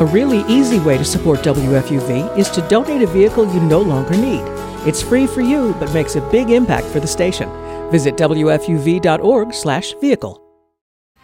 A really easy way to support WFUV is to donate a vehicle you no longer need. It's free for you, but makes a big impact for the station. Visit WFUV.org/vehicle.